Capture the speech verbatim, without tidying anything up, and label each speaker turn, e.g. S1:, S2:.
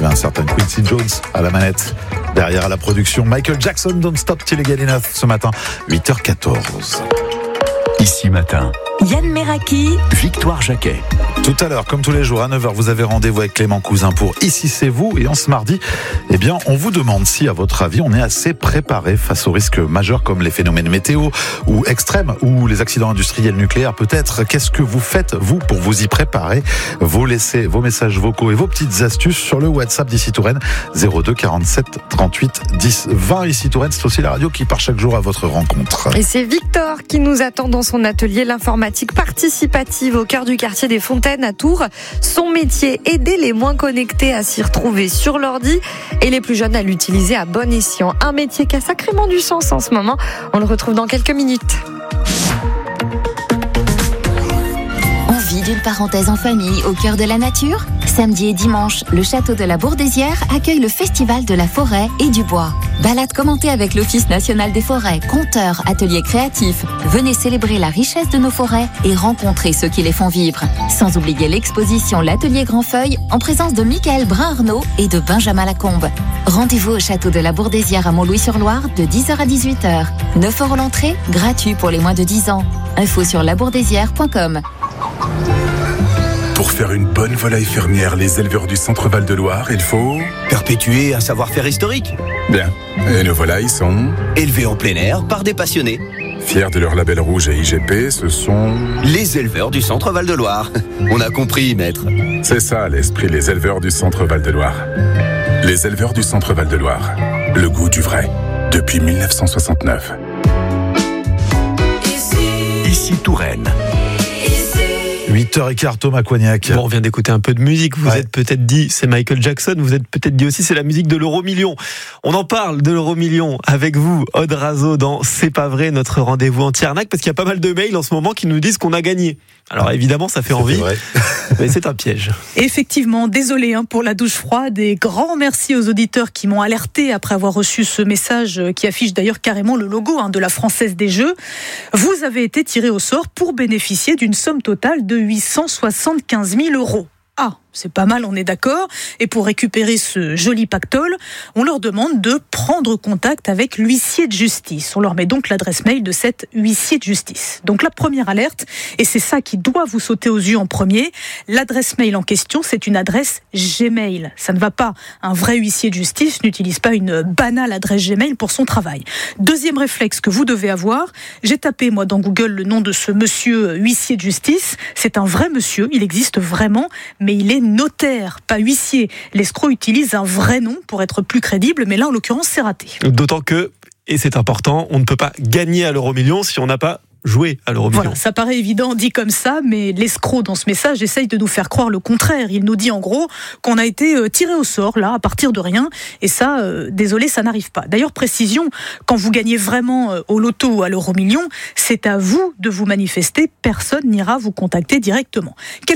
S1: un certain Quincy Jones à la manette. Derrière à la production, Michael Jackson, Don't Stop Till You Get Enough ce matin, huit heures quatorze.
S2: Ici matin,
S3: Yann Meraki,
S2: Victoire Jacquet.
S1: Tout à l'heure, comme tous les jours, à neuf heures, vous avez rendez-vous avec Clément Cousin pour Ici c'est vous. Et en ce mardi, eh bien, on vous demande si, à votre avis, on est assez préparé face aux risques majeurs comme les phénomènes météo ou extrêmes ou les accidents industriels nucléaires peut-être. Qu'est-ce que vous faites, vous, pour vous y préparer? Vous laissez vos messages vocaux et vos petites astuces sur le WhatsApp d'Ici Touraine, zéro deux quarante-sept trente-huit dix vingt. Ici Touraine, c'est aussi la radio qui part chaque jour à votre rencontre.
S3: et c'est Victor qui nous attend dans son atelier l'informatique participative au cœur du quartier des Fontaines à Tours. Son métier, aider les moins connectés à s'y retrouver sur l'ordi et les plus jeunes à l'utiliser à bon escient. Un métier qui a sacrément du sens en ce moment. On le retrouve dans quelques minutes.
S4: Envie d'une parenthèse en famille au cœur de la nature ? Samedi et dimanche, le château de la Bourdesière accueille le festival de la forêt et du bois. Balade commentée avec l'Office national des forêts, conteurs, ateliers créatifs. Venez célébrer la richesse de nos forêts et rencontrer ceux qui les font vivre. Sans oublier l'exposition L'Atelier Grand-Feuille en présence de Michael Brun-Arnaud et de Benjamin Lacombe. Rendez-vous au château de la Bourdesière à Montlouis-sur-Loire de dix heures à dix-huit heures. neuf euros l'entrée, gratuit pour les moins de dix ans. Info sur labourdesière point com.
S5: Pour faire une bonne volaille fermière, les éleveurs du Centre Val de Loire, il faut...
S6: perpétuer un savoir-faire historique.
S5: Bien. Et nos volailles sont...
S6: Élevés en plein air par des passionnés.
S5: Fiers de leur label rouge et I G P, ce sont...
S6: Les éleveurs du Centre Val de Loire. On a compris, maître.
S5: C'est ça l'esprit, les éleveurs du Centre Val de Loire. Les éleveurs du Centre Val de Loire. Le goût du vrai. Depuis mille neuf cent soixante-neuf.
S2: Ici Touraine.
S1: huit heures quinze, Thomas Coignac.
S7: Bon, on vient d'écouter un peu de musique. Vous
S1: Ouais.
S7: êtes peut-être dit c'est Michael Jackson. Vous êtes peut-être dit aussi c'est la musique de l'euro million. On en parle de l'euro million avec vous, Aude Razo, dans C'est pas vrai, notre rendez-vous anti-arnaque, parce qu'il y a pas mal de mails en ce moment qui nous disent qu'on a gagné. Alors évidemment, ça fait
S1: C'est
S7: envie,
S1: vrai.
S7: mais c'est un piège.
S8: Effectivement, désolé hein, pour la douche froide et grand merci aux auditeurs qui m'ont alerté après avoir reçu ce message qui affiche d'ailleurs carrément le logo hein, de la Française des Jeux. Vous avez été tiré au sort pour bénéficier d'une somme totale de huit cent soixante-quinze mille euros. Ah, c'est pas mal, on est d'accord. Et pour récupérer ce joli pactole, on leur demande de prendre contact avec l'huissier de justice. On leur met donc l'adresse mail de cet huissier de justice. Donc la première alerte, et c'est ça qui doit vous sauter aux yeux en premier, l'adresse mail en question, c'est une adresse Gmail. Ça ne va pas. Un vrai huissier de justice n'utilise pas une banale adresse Gmail pour son travail. Deuxième réflexe que vous devez avoir, j'ai tapé moi dans Google le nom de ce monsieur huissier de justice. C'est un vrai monsieur, il existe vraiment, mais il est notaire, pas huissier. L'escroc utilise un vrai nom pour être plus crédible, mais là, en l'occurrence, c'est raté.
S7: D'autant que, et c'est important, on ne peut pas gagner à l'euro million si on n'a pas joué à l'euro million.
S8: Voilà, ça paraît évident dit comme ça, mais l'escroc dans ce message essaye de nous faire croire le contraire. Il nous dit en gros qu'on a été tiré au sort, là, à partir de rien, et ça, euh, désolé, ça n'arrive pas. D'ailleurs, précision, quand vous gagnez vraiment euh, au loto ou à l'euro million, c'est à vous de vous manifester, personne n'ira vous contacter directement. Quel est le but ?